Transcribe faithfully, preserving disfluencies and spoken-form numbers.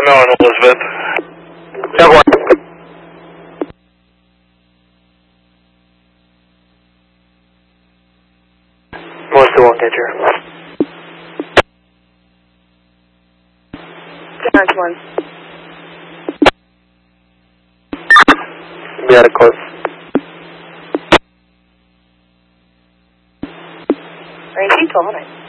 now in Elizabeth. ten one. One two one, get your. nine one. Be out of course. nineteen twelve.